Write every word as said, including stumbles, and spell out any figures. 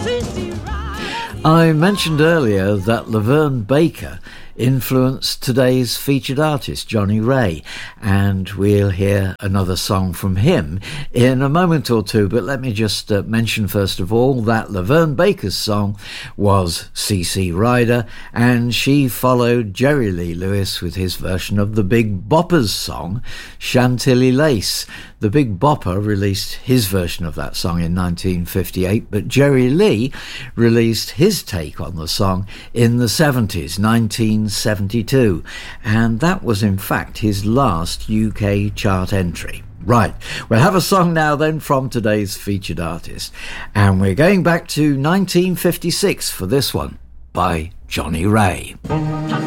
I mentioned earlier that Laverne Baker influenced today's featured artist, Johnny Ray, and we'll hear another song from him in a moment or two, but let me just uh, mention first of all that Laverne Baker's song was C C Rider, and she followed Jerry Lee Lewis with his version of the Big Bopper's song, Chantilly Lace. The Big Bopper released his version of that song in nineteen fifty-eight, but Jerry Lee released his take on the song in the seventies, nineteen seventy-two, and that was in fact his last U K chart entry. Right, we'll have a song now then from today's featured artist, and we're going back to nineteen fifty-six for this one by Johnny Ray.